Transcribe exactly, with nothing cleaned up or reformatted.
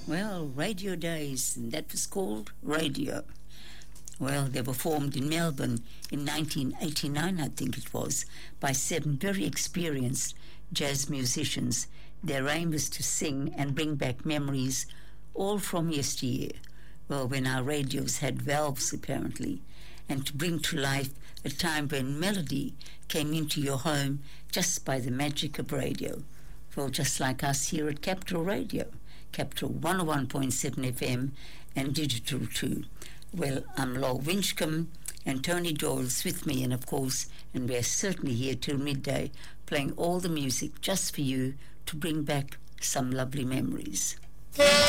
Well, Radio Days, and that was called Radio. Well, they were formed in Melbourne in nineteen eighty-nine, I think it was, by seven very experienced jazz musicians. Their aim was to sing and bring back memories all from yesteryear, well, when our radios had valves, apparently, and to bring to life a time when melody came into your home just by the magic of radio. Well, just like us here at Capital Radio, Capital one oh one point seven F M and Digital too. Well, I'm Lol Winchcombe and Tony Doyle's with me, and of course, and we're certainly here till midday playing all the music just for you to bring back some lovely memories.